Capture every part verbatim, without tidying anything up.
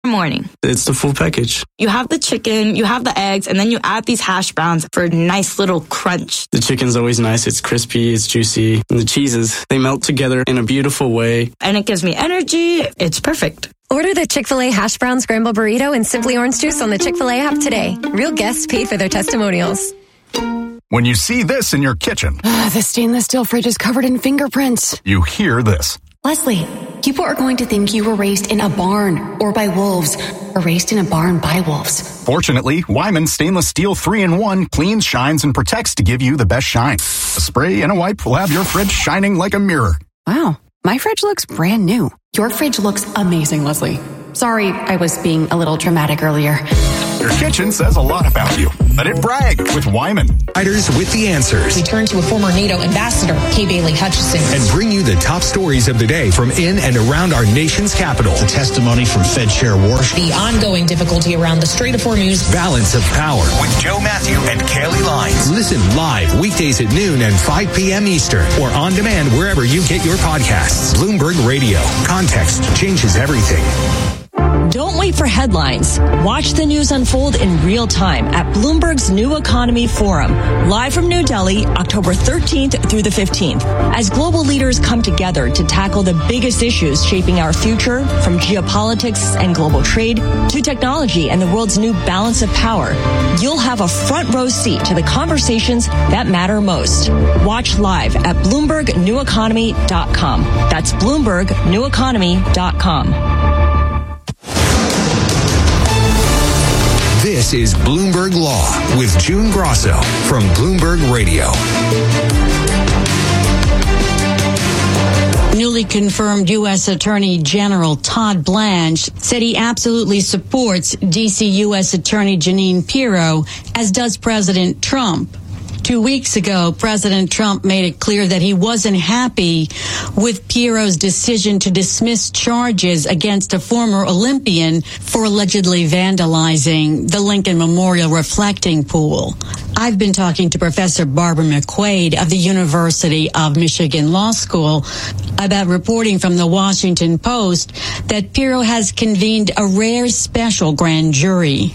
morning. It's the full package. You have the chicken, you have the eggs, and then you add these hash browns for a nice little crunch. The chicken's always nice. It's crispy, it's juicy. And the cheeses, they melt together in a beautiful way. And it gives me energy. It's perfect. Order the Chick-fil-A Hash Brown Scramble Burrito and Simply Orange Juice on the Chick-fil-A app today. Real guests paid for their testimonials. When you see this in your kitchen, uh, the stainless steel fridge is covered in fingerprints. You hear this. Leslie, people are going to think you were raised in a barn or by wolves or raised in a barn by wolves. Fortunately, Wyman Stainless Steel three in one cleans, shines, and protects to give you the best shine. A spray and a wipe will have your fridge shining like a mirror. Wow, my fridge looks brand new. Your fridge looks amazing, Leslie. Sorry, I was being a little dramatic earlier. Your kitchen says a lot about you. Let it brag with Wyman. Writers with the answers. We turn to a former NATO ambassador, Kay Bailey Hutchison. And bring you the top stories of the day from in and around our nation's capital. The testimony from Fed Chair Warsh. The ongoing difficulty around the Strait of Hormuz. Balance of Power. With Joe Matthew and Kaylee Lyons. Listen live weekdays at noon and five p.m. Eastern. Or on demand wherever you get your podcasts. Bloomberg Radio. Context changes everything. Don't wait for headlines. Watch the news unfold in real time at Bloomberg's New Economy Forum, live from New Delhi, October thirteenth through the fifteenth, as global leaders come together to tackle the biggest issues shaping our future, from geopolitics and global trade to technology and the world's new balance of power. You'll have a front row seat to the conversations that matter most. Watch live at Bloomberg New Economy dot com. That's Bloomberg New Economy dot com. This is Bloomberg Law with June Grosso from Bloomberg Radio. Newly confirmed U S Attorney General Todd Blanche said he absolutely supports D C U S Attorney Jeanine Pirro, as does President Trump. Two weeks ago, President Trump made it clear that he wasn't happy with Pirro's decision to dismiss charges against a former Olympian for allegedly vandalizing the Lincoln Memorial reflecting pool. I've been talking to Professor Barbara McQuaid of the University of Michigan Law School about reporting from the Washington Post that Pirro has convened a rare special grand jury.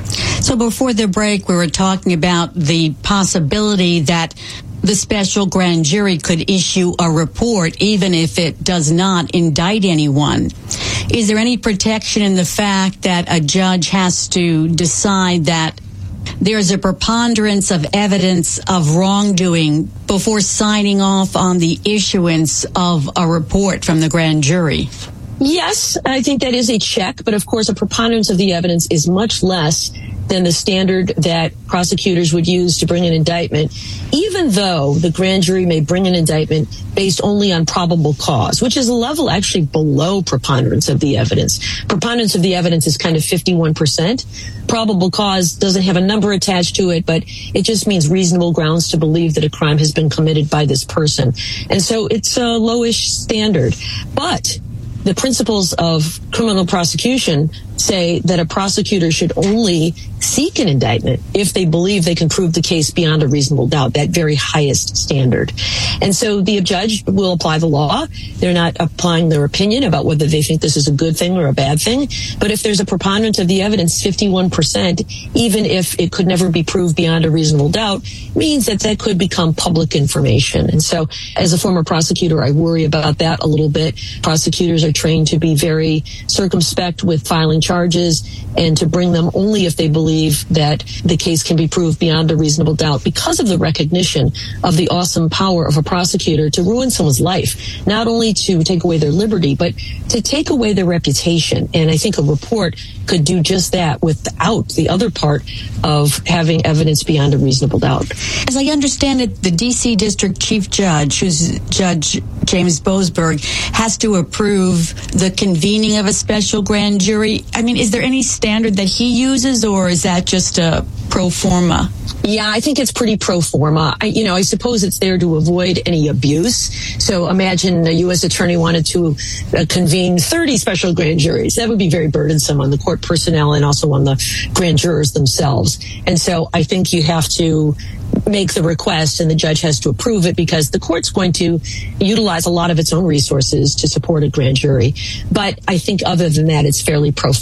So before the break, we were talking about the possibility that the special grand jury could issue a report even if it does not indict anyone. Is there any protection in the fact that a judge has to decide that there's a preponderance of evidence of wrongdoing before signing off on the issuance of a report from the grand jury? Yes, I think that is a check, but of course a preponderance of the evidence is much less than the standard that prosecutors would use to bring an indictment, even though the grand jury may bring an indictment based only on probable cause, which is a level actually below preponderance of the evidence. Preponderance of the evidence is kind of fifty-one percent. Probable cause doesn't have a number attached to it, but it just means reasonable grounds to believe that a crime has been committed by this person. And so it's a lowish standard. But the principles of criminal prosecution say that a prosecutor should only seek an indictment if they believe they can prove the case beyond a reasonable doubt, that very highest standard. And so the judge will apply the law. They're not applying their opinion about whether they think this is a good thing or a bad thing. But if there's a preponderance of the evidence, fifty-one percent, even if it could never be proved beyond a reasonable doubt, means that that could become public information. And so as a former prosecutor, I worry about that a little bit. Prosecutors are trained to be very circumspect with filing charges and to bring them only if they believe that the case can be proved beyond a reasonable doubt, because of the recognition of the awesome power of a prosecutor to ruin someone's life, not only to take away their liberty, but to take away their reputation. And I think a report could do just that without the other part of having evidence beyond a reasonable doubt. As I understand it, the D C District Chief Judge, who's Judge James Boasberg, has to approve the convening of a special grand jury. I mean, is there any standard that he uses, or is that just a pro forma? Yeah, I think it's pretty pro forma. I, you know, I suppose it's there to avoid any abuse. So imagine a U S attorney wanted to uh, convene thirty special grand juries. That would be very burdensome on the court personnel and also on the grand jurors themselves. And so I think you have to make the request and the judge has to approve it, because the court's going to utilize a lot of its own resources to support a grand jury. But I think other than that, it's fairly pro forma.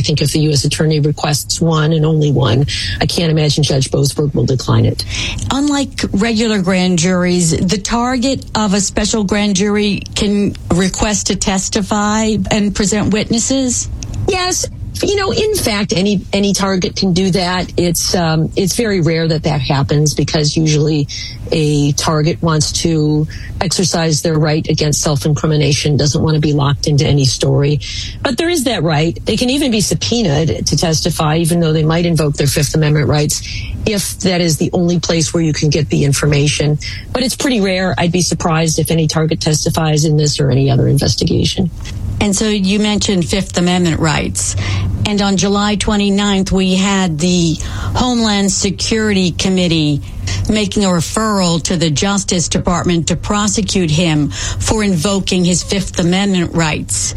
think if the U S attorney requests one and only one, I can't imagine Judge Boasberg will decline it. Unlike regular grand juries, the target of a special grand jury can request to testify and present witnesses? Yes. You know, in fact, any any target can do that. It's um, it's very rare that that happens because usually a target wants to exercise their right against self-incrimination, doesn't want to be locked into any story. But there is that right. They can even be subpoenaed to testify, even though they might invoke their Fifth Amendment rights, if that is the only place where you can get the information. But it's pretty rare. I'd be surprised if any target testifies in this or any other investigation. And so you mentioned Fifth Amendment rights. And on July twenty-ninth, we had the Homeland Security Committee making a referral to the Justice Department to prosecute him for invoking his Fifth Amendment rights.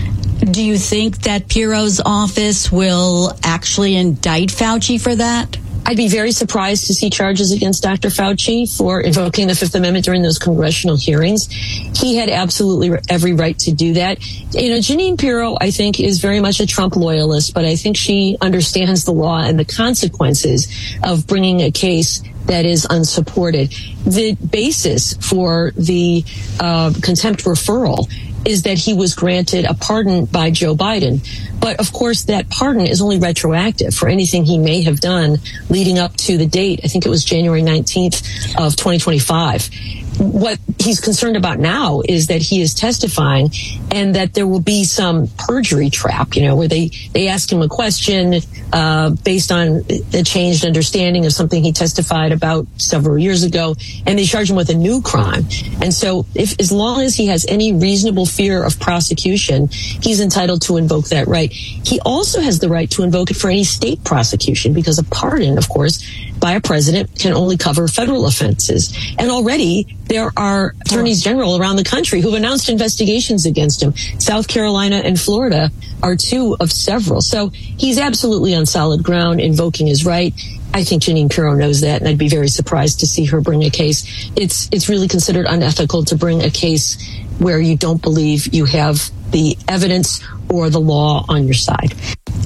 Do you think that Pirro's office will actually indict Fauci for that? I'd be very surprised to see charges against Doctor Fauci for invoking the Fifth Amendment during those congressional hearings. He had absolutely every right to do that. You know, Jeanine Pirro, I think, is very much a Trump loyalist, but I think she understands the law and the consequences of bringing a case that is unsupported. The basis for the uh, contempt referral is that he was granted a pardon by Joe Biden. But of course, that pardon is only retroactive for anything he may have done leading up to the date. I think it was January nineteenth of twenty twenty-five. What he's concerned about now is that he is testifying and that there will be some perjury trap, you know, where they, they ask him a question uh, based on a changed understanding of something he testified about several years ago, and they charge him with a new crime. And so if as long as he has any reasonable fear of prosecution, he's entitled to invoke that right. He also has the right to invoke it for any state prosecution because a pardon, of course, by a president can only cover federal offenses. And already there are attorneys general around the country who've announced investigations against him. South Carolina and Florida are two of several. So he's absolutely on solid ground invoking his right. I think Jeanine Pirro knows that, and I'd be very surprised to see her bring a case. It's it's really considered unethical to bring a case where you don't believe you have the evidence or the law on your side.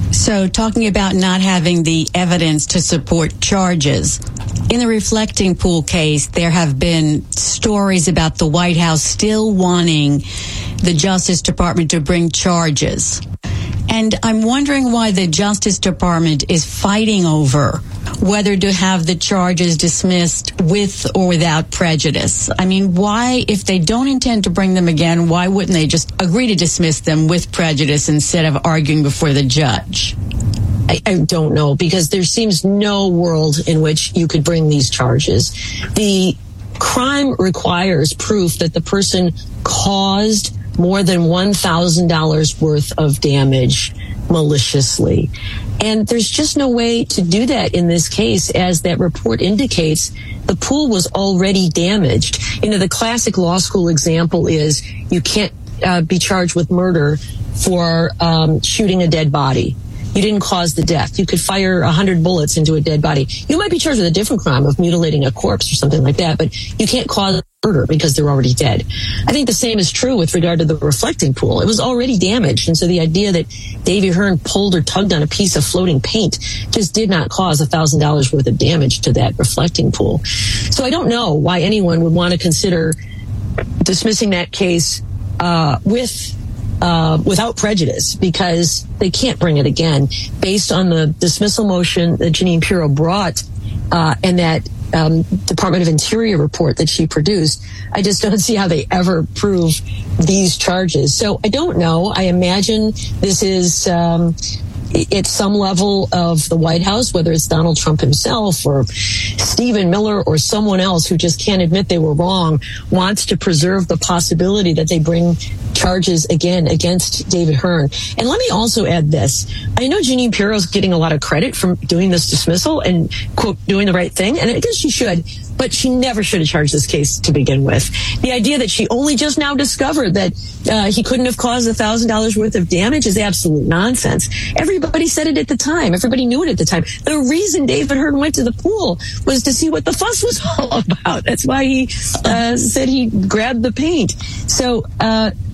So talking about not having the evidence to support charges, in the Reflecting Pool case, there have been stories about the White House still wanting the Justice Department to bring charges. And I'm wondering why the Justice Department is fighting over whether to have the charges dismissed with or without prejudice. I mean, why, if they don't intend to bring them again, why wouldn't they just agree to dismiss them with prejudice instead of arguing before the judge? I, I don't know, because there seems no world in which you could bring these charges. The crime requires proof that the person caused more than one thousand dollars worth of damage maliciously. And there's just no way to do that in this case, as that report indicates. The pool was already damaged. You know, the classic law school example is you can't uh, be charged with murder for um, shooting a dead body. You didn't cause the death. You could fire a hundred bullets into a dead body. You might be charged with a different crime of mutilating a corpse or something like that, but you can't cause murder because they're already dead. I think the same is true with regard to the Reflecting Pool. It was already damaged, and so the idea that Davy Hearn pulled or tugged on a piece of floating paint just did not cause one thousand dollars worth of damage to that Reflecting Pool. So I don't know why anyone would want to consider dismissing that case uh, with Uh, without prejudice, because they can't bring it again based on the dismissal motion that Jeanine Pirro brought uh, and that um, Department of Interior report that she produced. I just don't see how they ever prove these charges. So I don't know. I imagine this is um, at some level of the White House, whether it's Donald Trump himself or Stephen Miller or someone else who just can't admit they were wrong, wants to preserve the possibility that they bring charges again against David Hearn. And let me also add this. I know Jeanine Pirro is getting a lot of credit from doing this dismissal and, quote, doing the right thing, and I guess she should, but she never should have charged this case to begin with. The idea that she only just now discovered that uh, he couldn't have caused one thousand dollars worth of damage is absolute nonsense. Everybody said it at the time. Everybody knew it at the time. The reason David Hearn went to the pool was to see what the fuss was all about. That's why he uh, said he grabbed the paint. So, uh,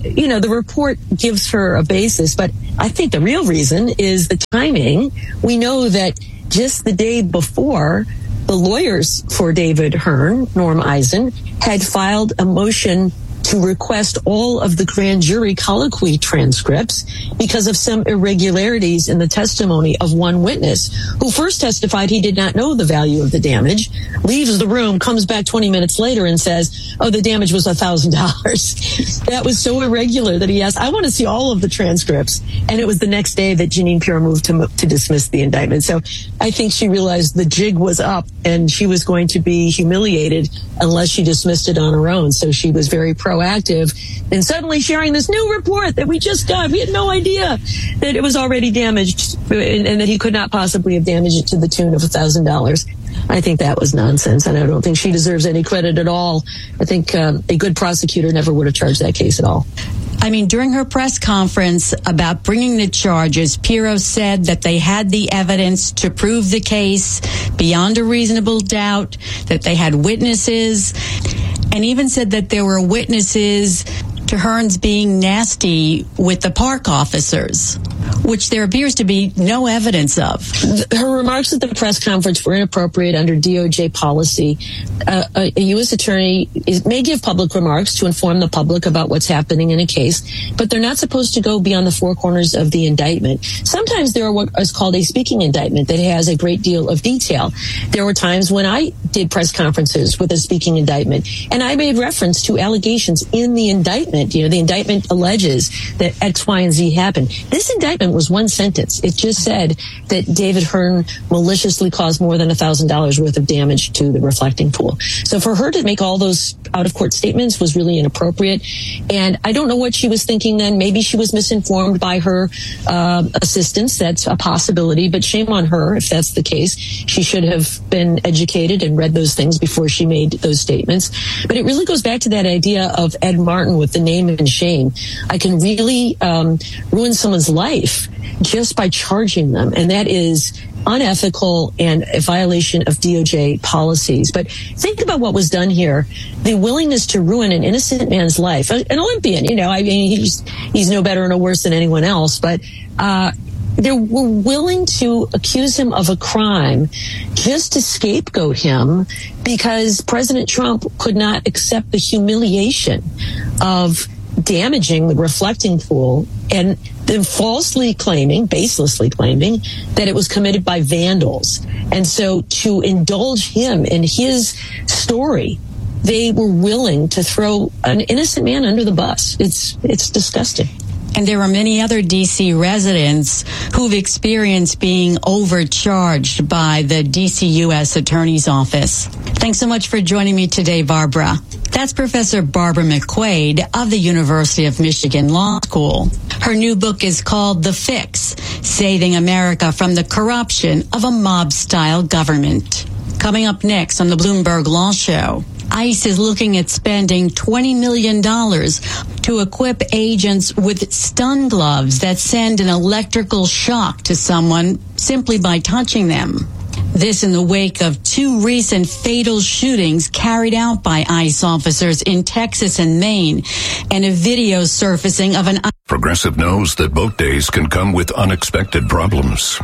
you know, the report gives her a basis, but I think the real reason is the timing. We know that just the day before, the lawyers for David Hearn, Norm Eisen, had filed a motion to request all of the grand jury colloquy transcripts because of some irregularities in the testimony of one witness who first testified he did not know the value of the damage, leaves the room, comes back twenty minutes later and says, oh, the damage was one thousand dollars. That was so irregular that he asked, I want to see all of the transcripts. And it was the next day that Jeanine Pirro moved to, to dismiss the indictment. So I think she realized the jig was up and she was going to be humiliated unless she dismissed it on her own. So she was very proactive and suddenly sharing this new report that we just got. We had no idea that it was already damaged and, and that he could not possibly have damaged it to the tune of one thousand dollars. I think that was nonsense, and I don't think she deserves any credit at all. I think um, a good prosecutor never would have charged that case at all. I mean, during her press conference about bringing the charges, Pirro said that they had the evidence to prove the case beyond a reasonable doubt, that they had witnesses, and even said that there were witnesses to Hearns being nasty with the park officers, which there appears to be no evidence of. Her remarks at the press conference were inappropriate under D O J policy. Uh, a, a U S attorney is, may give public remarks to inform the public about what's happening in a case, but they're not supposed to go beyond the four corners of the indictment. Sometimes there are what is called a speaking indictment that has a great deal of detail. There were times when I did press conferences with a speaking indictment, and I made reference to allegations in the indictment. You know, the indictment alleges that X, Y, and Z happened. This indictment was one sentence. It just said that David Hearn maliciously caused more than one thousand dollars worth of damage to the reflecting pool. So for her to make all those out-of-court statements was really inappropriate. And I don't know what she was thinking then. Maybe she was misinformed by her uh, assistants. That's a possibility, but shame on her if that's the case. She should have been educated and read those things before she made those statements. But it really goes back to that idea of Ed Martin with the name and shame. I can really um, ruin someone's life just by charging them, and that is unethical and a violation of D O J policies. But think about what was done here. The willingness to ruin an innocent man's life. An Olympian, you know, I mean, he's, he's no better or no worse than anyone else, but uh, they were willing to accuse him of a crime just to scapegoat him because President Trump could not accept the humiliation of damaging the reflecting pool and then falsely claiming, baselessly claiming, that it was committed by vandals. And so to indulge him in his story, they were willing to throw an innocent man under the bus. It's it's disgusting. And there are many other D C residents who've experienced being overcharged by the D C U S Attorney's Office. Thanks so much for joining me today, Barbara. That's Professor Barbara McQuaid of the University of Michigan Law School. Her new book is called The Fix: Saving America from the Corruption of a Mob-Style Government. Coming up next on the Bloomberg Law Show, ICE is looking at spending twenty million dollars to equip agents with stun gloves that send an electrical shock to someone simply by touching them. This in the wake of two recent fatal shootings carried out by ICE officers in Texas and Maine, and a video surfacing of an... Progressive knows that boat days can come with unexpected problems.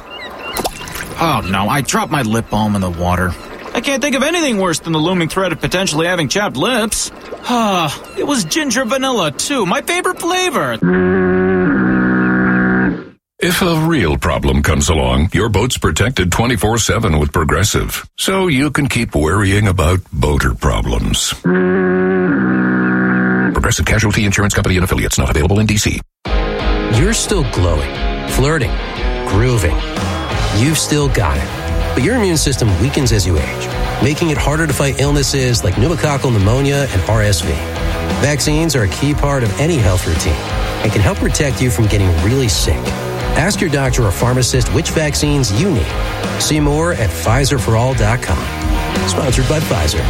Oh no, I dropped my lip balm in the water. I can't think of anything worse than the looming threat of potentially having chapped lips. Ah, it was ginger vanilla, too. My favorite flavor. If a real problem comes along, your boat's protected twenty-four seven with Progressive. So you can keep worrying about boater problems. Progressive Casualty Insurance Company and Affiliates, not available in D C. You're still glowing, flirting, grooving. You've still got it. But your immune system weakens as you age, making it harder to fight illnesses like pneumococcal pneumonia and R S V. Vaccines are a key part of any health routine and can help protect you from getting really sick. Ask your doctor or pharmacist which vaccines you need. See more at Pfizer for all dot com. Sponsored by Pfizer.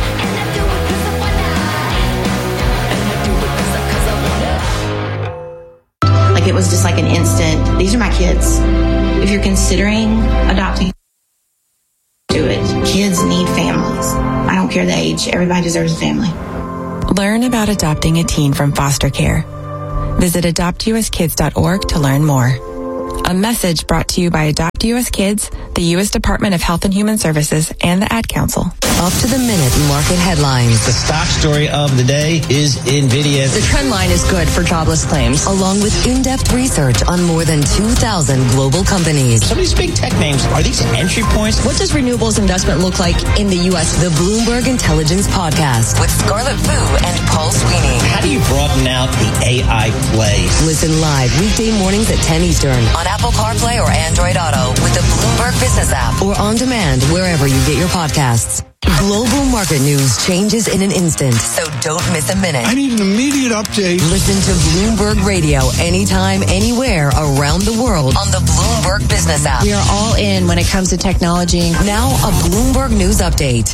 Like it was just like an instant, these are my kids. If you're considering adopting, do it. Kids need families. I don't care the age. Everybody deserves a family. Learn about adopting a teen from foster care. Visit adopt u s kids dot org to learn more. A message brought to you by Adopt U S Kids, the U S Department of Health and Human Services, and the Ad Council. Up to the minute market headlines. The stock story of the day is NVIDIA. The trend line is good for jobless claims. Along with in-depth research on more than two thousand global companies. Some of these big tech names, are these entry points? What does renewables investment look like in the U S? The Bloomberg Intelligence Podcast with Scarlett Fu and Paul Sweeney. How do you broaden out the A I plays? Listen live weekday mornings at ten Eastern on Apple CarPlay or Android Auto with the Bloomberg Business app or on demand wherever you get your podcasts. Global market news changes in an instant, so don't miss a minute. I need an immediate update. Listen to Bloomberg Radio anytime, anywhere around the world on the Bloomberg Business app. We are all in when it comes to technology. Now a Bloomberg News update.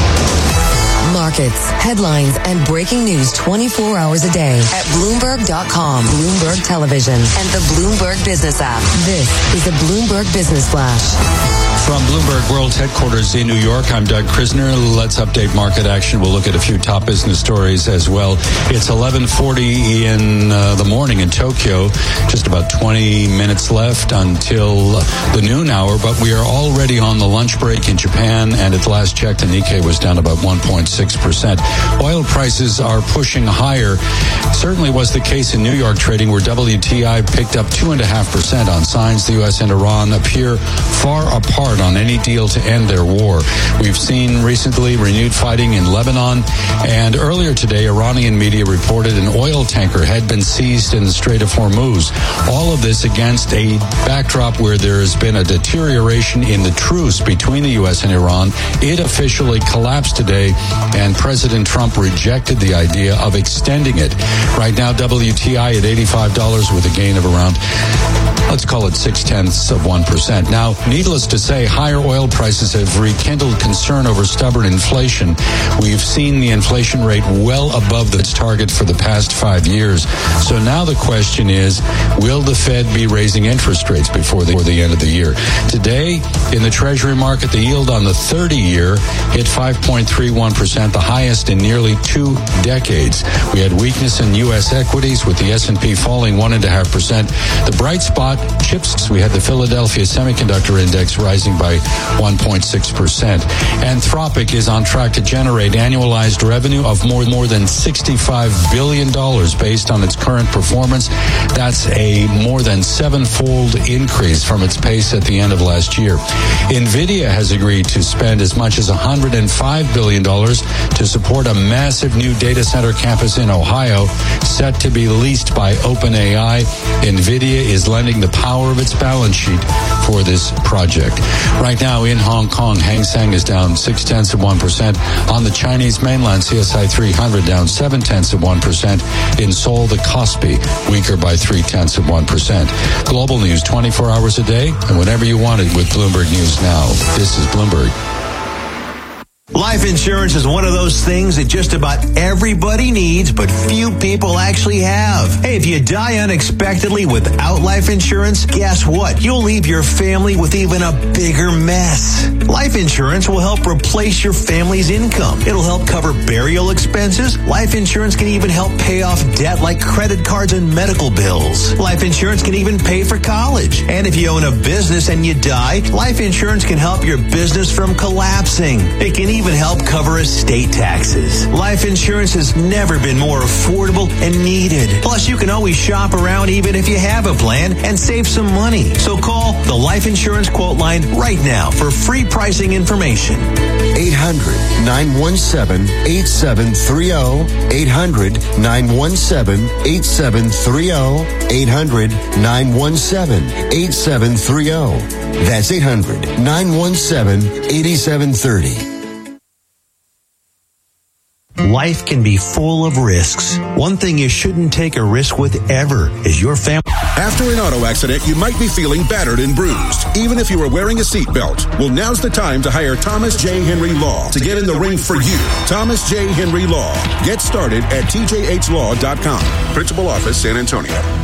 Markets, headlines, and breaking news twenty-four hours a day at Bloomberg dot com, Bloomberg Television, and the Bloomberg Business app. This is a Bloomberg Business Flash. From Bloomberg World Headquarters in New York, I'm Doug Krisner. Let's update market action. We'll look at a few top business stories as well. It's eleven forty in uh, the morning in Tokyo. Just about twenty minutes left until the noon hour, but we are already on the lunch break in Japan, and at the last check, the Nikkei was down about one point six percent. Oil prices are pushing higher. Certainly was the case in New York trading, where W T I picked up two point five percent on signs the U S and Iran appear far apart on any deal to end their war. We've seen recently renewed fighting in Lebanon, and earlier today, Iranian media reported an oil tanker had been seized in the Strait of Hormuz. All of this against a backdrop where there has been a deterioration in the truce between the U S and Iran. It officially collapsed today, and President Trump rejected the idea of extending it. Right now, W T I at eighty-five dollars with a gain of around, let's call it six-tenths of one percent. Now, needless to say, higher oil prices have rekindled concern over stubborn inflation. We've seen the inflation rate well above its target for the past five years. So now the question is, will the Fed be raising interest rates before the, before the end of the year? Today, in the Treasury market, the yield on the thirty-year hit five point three one percent, the highest in nearly two decades. We had weakness in U S equities, with the S and P falling one point five percent. The bright spot, chips. We had the Philadelphia Semiconductor Index rising by one point six percent. Anthropic is on track to generate annualized revenue of more, more than sixty-five billion dollars based on its current performance. That's a more than sevenfold increase from its pace at the end of last year. NVIDIA has agreed to spend as much as one hundred five billion dollars to support a massive new data center campus in Ohio, set to be leased by OpenAI. NVIDIA is lending the power of its balance sheet for this project. Right now in Hong Kong, Hang Seng is down six-tenths of one percent. On the Chinese mainland, C S I three hundred down seven-tenths of one percent. In Seoul, the Kospi weaker by three-tenths of one percent. Global news twenty-four hours a day and whenever you want it with Bloomberg News Now. This is Bloomberg. Life insurance is one of those things that just about everybody needs, but few people actually have. Hey, if you die unexpectedly without life insurance, guess what? You'll leave your family with even a bigger mess. Life insurance will help replace your family's income. It'll help cover burial expenses. Life insurance can even help pay off debt like credit cards and medical bills. Life insurance can even pay for college. And if you own a business and you die, life insurance can help your business from collapsing. It can even help cover estate taxes. Life insurance has never been more affordable and needed. Plus, you can always shop around even if you have a plan and save some money. So call the Life Insurance Quote Line right now for free pricing information. eight hundred, nine one seven, eight seven three zero. eight hundred, nine one seven, eight seven three zero. eight hundred, nine one seven, eight seven three zero. That's eight hundred, nine one seven, eight seven three zero. Life can be full of risks. One thing you shouldn't take a risk with ever is your family. After an auto accident, you might be feeling battered and bruised, even if you were wearing a seatbelt. Well, now's the time to hire Thomas J. Henry Law to get in the ring for you. Thomas J. Henry Law. Get started at T J H law dot com. Principal Office, San Antonio.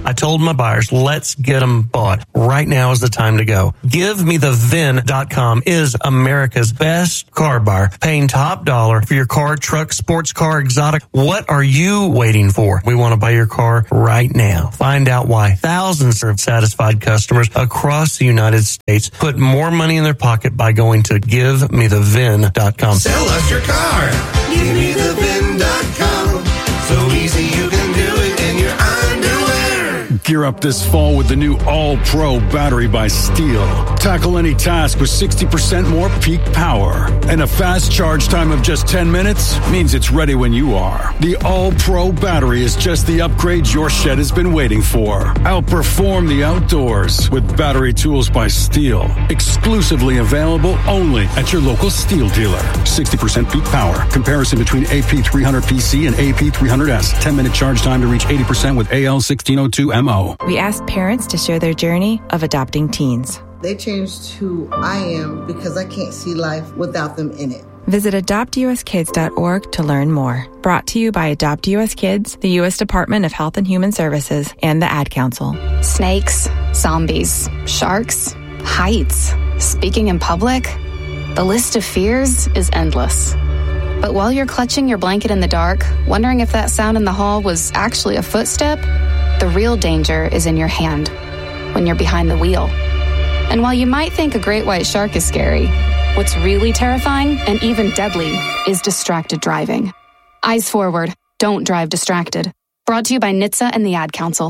I told my buyers, let's get them bought. Right now is the time to go. Give Me The Vin dot com is America's best car buyer, paying top dollar for your car, truck, sports car, exotic. What are you waiting for? We want to buy your car right now. Find out why thousands of satisfied customers across the United States put more money in their pocket by going to Give Me The Vin dot com. Sell us your car. Give Me The Vin dot com. So easy you can do it in your underwear. Gear up this fall with the new All-Pro battery by Steel. Tackle any task with sixty percent more peak power. And a fast charge time of just ten minutes means it's ready when you are. The All-Pro battery is just the upgrade your shed has been waiting for. Outperform the outdoors with battery tools by Steel. Exclusively available only at your local Steel dealer. sixty percent peak power. Comparison between A P three hundred P C and A P three hundred S. ten minute charge time to reach eighty percent with A L sixteen oh two M O. We asked parents to share their journey of adopting teens. They changed who I am because I can't see life without them in it. Visit adopt u s kids dot org to learn more. Brought to you by Adopt U S Kids, the U S Department of Health and Human Services, and the Ad Council. Snakes, zombies, sharks, heights, speaking in public. The list of fears is endless. But while you're clutching your blanket in the dark, wondering if that sound in the hall was actually a footstep, the real danger is in your hand, when you're behind the wheel. And while you might think a great white shark is scary, what's really terrifying and even deadly is distracted driving. Eyes forward. Don't drive distracted. Brought to you by N H T S A and the Ad Council.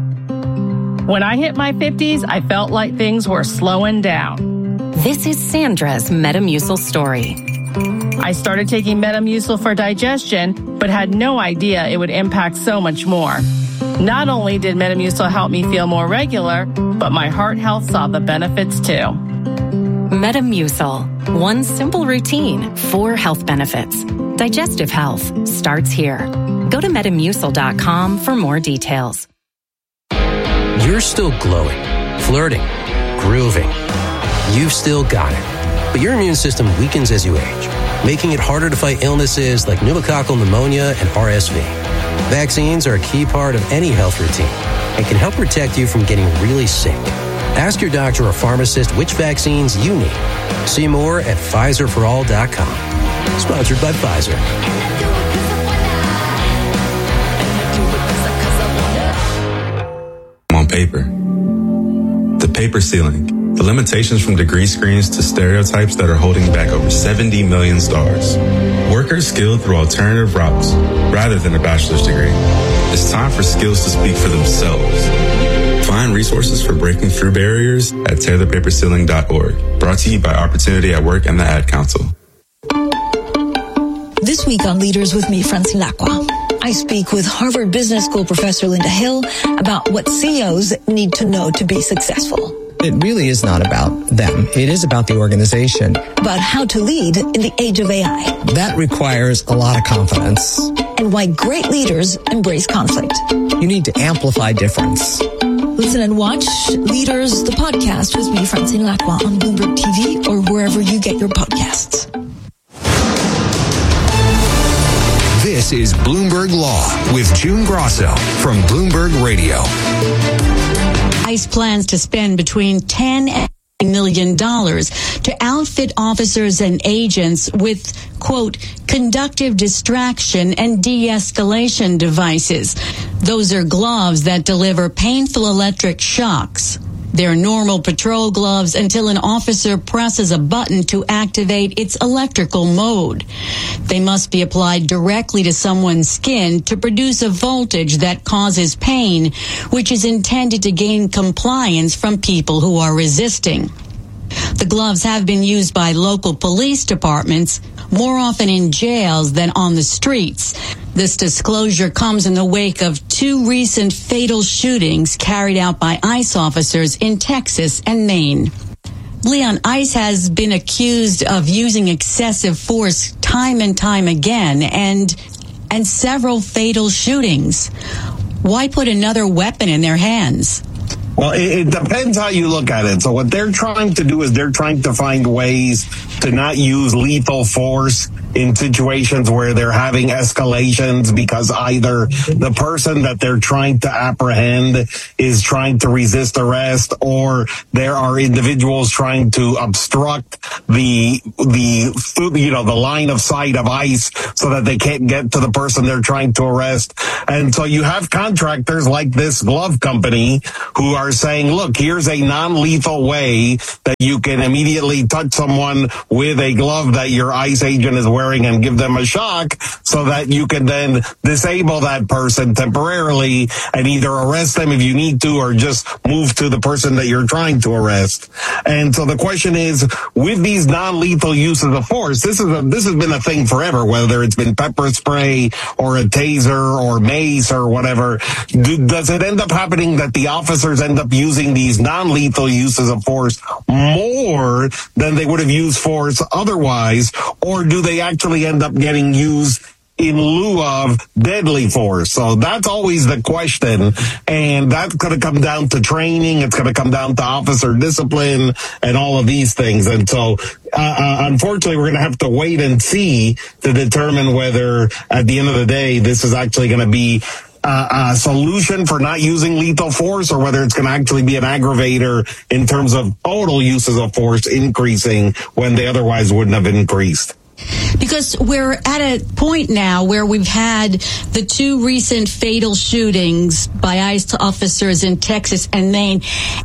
When I hit my fifties, I felt like things were slowing down. This is Sandra's Metamucil story. I started taking Metamucil for digestion, but had no idea it would impact so much more. Not only did Metamucil help me feel more regular, but my heart health saw the benefits too. Metamucil. One simple routine, four health benefits. Digestive health starts here. Go to Metamucil dot com for more details. You're still glowing, flirting, grooving. You've still got it. But your immune system weakens as you age, making it harder to fight illnesses like pneumococcal pneumonia and R S V. Vaccines are a key part of any health routine and can help protect you from getting really sick. Ask your doctor or pharmacist which vaccines you need. See more at Pfizer for all dot com. Sponsored by Pfizer. On paper. The paper ceiling. The limitations from degree screens to stereotypes that are holding back over seventy million stars. Workers skilled through alternative routes rather than a bachelor's degree. It's time for skills to speak for themselves. Find resources for breaking through barriers at tear the paper ceiling dot org. Brought to you by Opportunity at Work and the Ad Council. This week on Leaders with me, Francine Lacqua, I speak with Harvard Business School professor Linda Hill about what C E Os need to know to be successful. It really is not about them. It is about the organization. About how to lead in the age of A I. That requires a lot of confidence. And why great leaders embrace conflict. You need to amplify difference. Listen and watch Leaders, the podcast with me, Francine Lacqua, on Bloomberg T V or wherever you get your podcasts. This is Bloomberg Law with June Grosso from Bloomberg Radio. ICE plans to spend between ten and million dollars to outfit officers and agents with, quote, conductive distraction and de-escalation devices. Those are gloves that deliver painful electric shocks. They're normal patrol gloves until an officer presses a button to activate its electrical mode. They must be applied directly to someone's skin to produce a voltage that causes pain, which is intended to gain compliance from people who are resisting. The gloves have been used by local police departments, more often in jails than on the streets. This disclosure comes in the wake of two recent fatal shootings carried out by ICE officers in Texas and Maine. Leon, ICE has been accused of using excessive force time and time again, and and several fatal shootings. Why put another weapon in their hands? Well, it, it depends how you look at it. So what they're trying to do is they're trying to find ways to not use lethal force in situations where they're having escalations because either the person that they're trying to apprehend is trying to resist arrest, or there are individuals trying to obstruct the the you know the line of sight of ICE so that they can't get to the person they're trying to arrest. And so you have contractors like this glove company who are saying, look, here's a non-lethal way that you can immediately touch someone with a glove that your ICE agent is wearing and give them a shock so that you can then disable that person temporarily and either arrest them if you need to or just move to the person that you're trying to arrest. And so the question is, with these non-lethal uses of force, this is a, this has been a thing forever, whether it's been pepper spray or a taser or mace or whatever. Do, does it end up happening that the officers end up using these non-lethal uses of force more than they would have used force otherwise, or do they actually end up getting used in lieu of deadly force? So that's always the question, and that's going to come down to training. It's going to come down to officer discipline and all of these things. And so, uh, uh, unfortunately, we're going to have to wait and see to determine whether, at the end of the day, this is actually going to be Uh, a solution for not using lethal force, or whether it's going to actually be an aggravator in terms of total uses of force increasing when they otherwise wouldn't have increased. Because we're at a point now where we've had the two recent fatal shootings by ICE officers in Texas and Maine,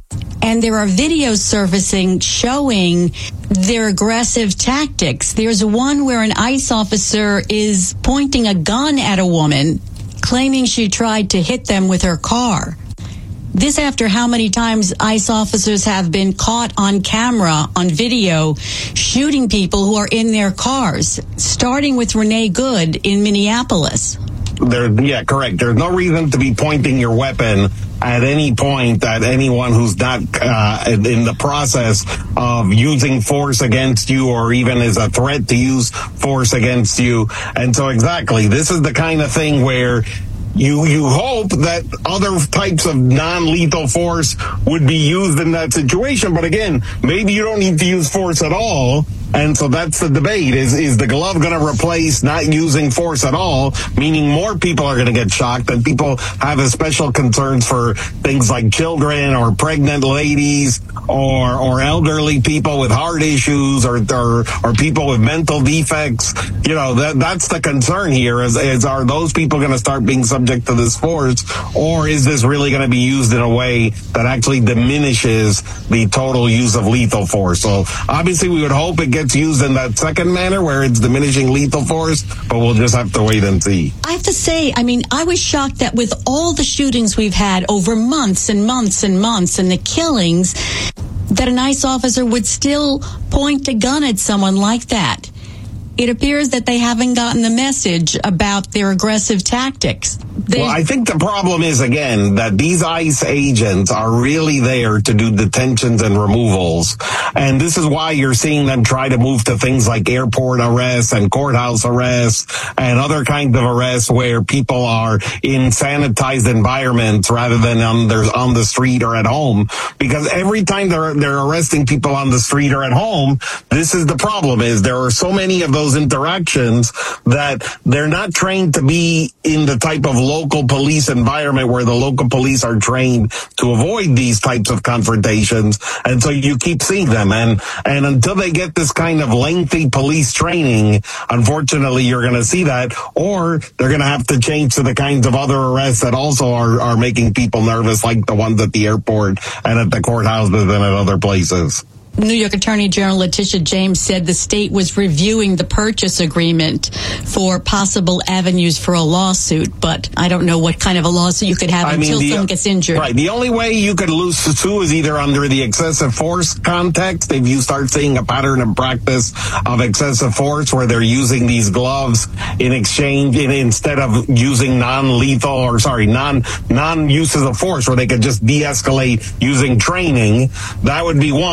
and there are videos surfacing showing their aggressive tactics. There's one where an ICE officer is pointing a gun at a woman, claiming she tried to hit them with her car. This after how many times ICE officers have been caught on camera, on video, shooting people who are in their cars, starting with Renee Good in Minneapolis. There, yeah, correct. There's no reason to be pointing your weapon at any point at anyone who's not uh, in the process of using force against you, or even is a threat to use force against you. And so exactly, this is the kind of thing where you you hope that other types of non-lethal force would be used in that situation. But again, maybe you don't need to use force at all. And so that's the debate. Is is the glove going to replace not using force at all, meaning more people are going to get shocked, and people have special concerns for things like children or pregnant ladies or or elderly people with heart issues or or, or people with mental defects. You know, that that's the concern here is, is are those people going to start being subject to this force, or is this really going to be used in a way that actually diminishes the total use of lethal force? So obviously we would hope it gets It's used in that second manner where it's diminishing lethal force, but we'll just have to wait and see. I have to say, I mean, I was shocked that with all the shootings we've had over months and months and months and the killings, that an ICE officer would still point a gun at someone like that. It appears that they haven't gotten the message about their aggressive tactics. They- well, I think the problem is, again, that these ICE agents are really there to do detentions and removals. And this is why you're seeing them try to move to things like airport arrests and courthouse arrests and other kinds of arrests where people are in sanitized environments rather than on their, on the street or at home. Because every time they're, they're arresting people on the street or at home, this is the problem, is there are so many of those interactions that they're not trained to be in the type of local police environment where the local police are trained to avoid these types of confrontations. And so you keep seeing them. And, and until they get this kind of lengthy police training, unfortunately, you're going to see that, or they're going to have to change to the kinds of other arrests that also are, are making people nervous, like the ones at the airport and at the courthouses and at other places. New York Attorney General Letitia James said the state was reviewing the purchase agreement for possible avenues for a lawsuit, but I don't know what kind of a lawsuit you could have I until mean, the, someone gets injured. Right. The only way you could lose sue is either under the excessive force context, if you start seeing a pattern and practice of excessive force where they're using these gloves in exchange, in, instead of using non-lethal or, sorry, non, non-uses of force where they could just de-escalate using training. That would be one. Or if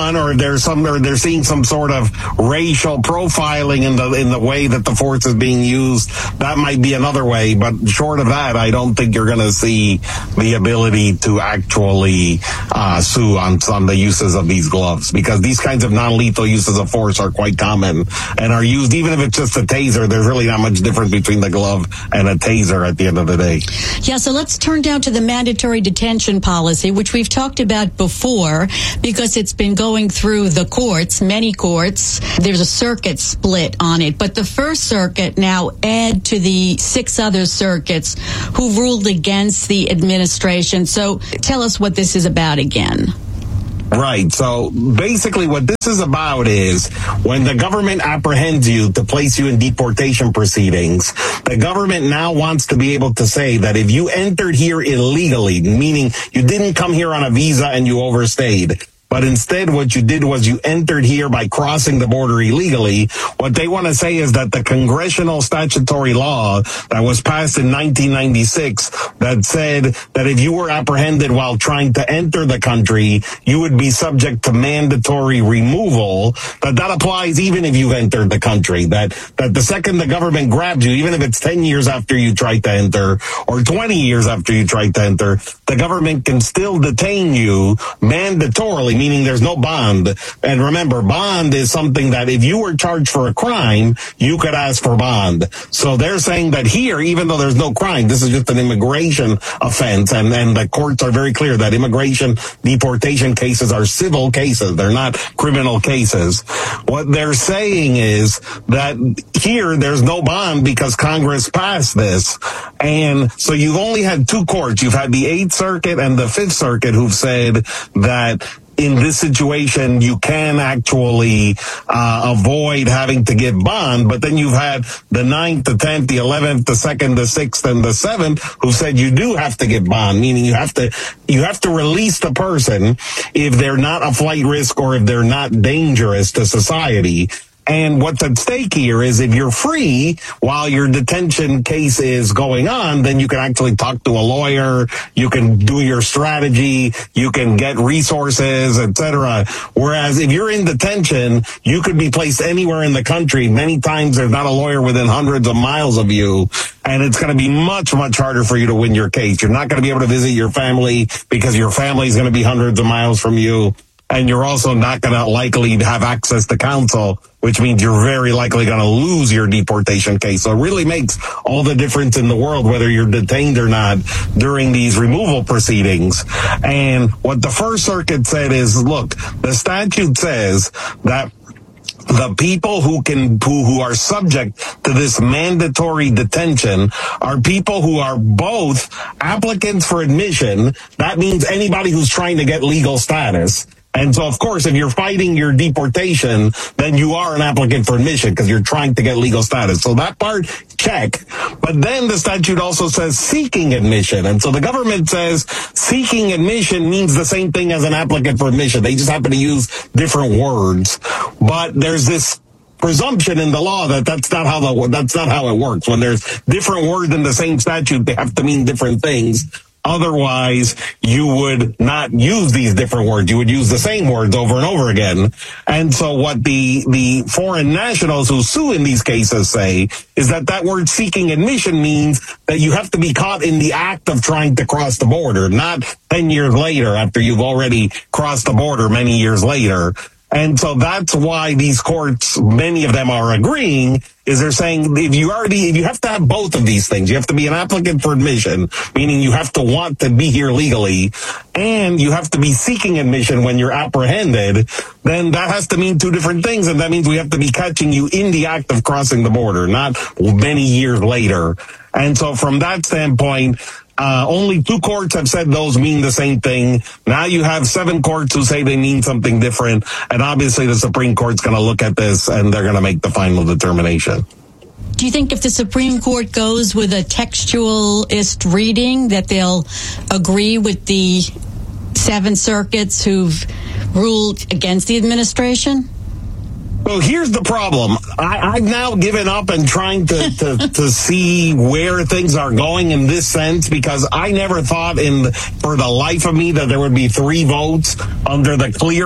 there's some, or they're seeing some sort of racial profiling in the in the way that the force is being used. That might be another way, but short of that, I don't think you're going to see the ability to actually uh, sue on on the uses of these gloves, because these kinds of non-lethal uses of force are quite common and are used, even if it's just a taser. There's really not much difference between the glove and a taser at the end of the day. Yeah, so let's turn down to the mandatory detention policy, which we've talked about before, because it's been going through the courts, many courts. There's a circuit split on it, but the First Circuit now add to the six other circuits who ruled against the administration. So tell us what this is about again. Right. So basically what this is about is when the government apprehends you to place you in deportation proceedings, the government now wants to be able to say that if you entered here illegally, meaning you didn't come here on a visa and you overstayed, but instead what you did was you entered here by crossing the border illegally, what they want to say is that the congressional statutory law that was passed in nineteen ninety-six that said that if you were apprehended while trying to enter the country, you would be subject to mandatory removal, that that applies even if you've entered the country, that, that the second the government grabs you, even if it's ten years after you tried to enter or twenty years after you tried to enter, the government can still detain you mandatorily, meaning there's no bond. And remember, bond is something that if you were charged for a crime, you could ask for bond. So they're saying that here, even though there's no crime, this is just an immigration offense. And, and the courts are very clear that immigration deportation cases are civil cases. They're not criminal cases. What they're saying is that here there's no bond because Congress passed this. And so you've only had two courts. You've had the Eighth Circuit and the Fifth Circuit who've said that in this situation, you can actually uh, avoid having to give bond, but then you've had the ninth, the tenth, the eleventh, the second, the sixth, and the seventh who said you do have to give bond, meaning you have to you have to release the person if they're not a flight risk or if they're not dangerous to society. And what's at stake here is if you're free while your detention case is going on, then you can actually talk to a lawyer, you can do your strategy, you can get resources, et cetera. Whereas if you're in detention, you could be placed anywhere in the country. Many times there's not a lawyer within hundreds of miles of you, and it's going to be much, much harder for you to win your case. You're not going to be able to visit your family because your family is going to be hundreds of miles from you. And you're also not going to likely have access to counsel, which means you're very likely going to lose your deportation case. So it really makes all the difference in the world whether you're detained or not during these removal proceedings. And what the First Circuit said is, look, the statute says that the people who can who, who are subject to this mandatory detention are people who are both applicants for admission. That means anybody who's trying to get legal status. And so, of course, if you're fighting your deportation, then you are an applicant for admission because you're trying to get legal status. So that part, check. But then the statute also says seeking admission. And so the government says seeking admission means the same thing as an applicant for admission. They just happen to use different words. But there's this presumption in the law that that's not how the, that's not how it works. When there's different words in the same statute, they have to mean different things. Otherwise, you would not use these different words. You would use the same words over and over again. And so what the, the foreign nationals who sue in these cases say is that that word seeking admission means that you have to be caught in the act of trying to cross the border, not ten years later after you've already crossed the border many years later. And so that's why these courts, many of them are agreeing, is they're saying if you already, if you have to have both of these things, you have to be an applicant for admission, meaning you have to want to be here legally, and you have to be seeking admission when you're apprehended, then that has to mean two different things. And that means we have to be catching you in the act of crossing the border, not many years later. And so from that standpoint, Uh, only two courts have said those mean the same thing. Now you have seven courts who say they mean something different. And obviously the Supreme Court's going to look at this and they're going to make the final determination. Do you think if the Supreme Court goes with a textualist reading that they'll agree with the seven circuits who've ruled against the administration? Well, here's the problem. I, I've now given up and trying to, to, to see where things are going in this sense, because I never thought in for the life of me that there would be three votes under the clearest